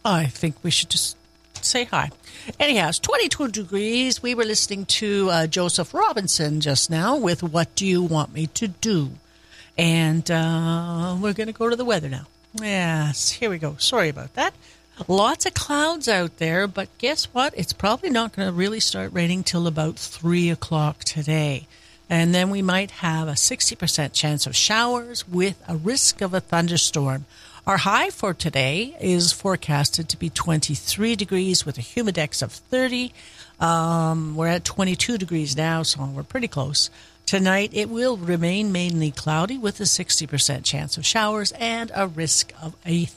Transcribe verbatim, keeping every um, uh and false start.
I think we should just say hi. Anyhow, it's twenty-two degrees. We were listening to uh, Joseph Robinson just now with What Do You Want Me to Do? And uh, we're going to go to the weather now. Yes, here we go. Sorry about that. Lots of clouds out there, but guess what? It's probably not going to really start raining till about three o'clock today. And then we might have a sixty percent chance of showers with a risk of a thunderstorm. Our high for today is forecasted to be twenty-three degrees with a humidex of thirty. Um, we're at twenty-two degrees now, so we're pretty close. Tonight, it will remain mainly cloudy with a sixty percent chance of showers and a risk of a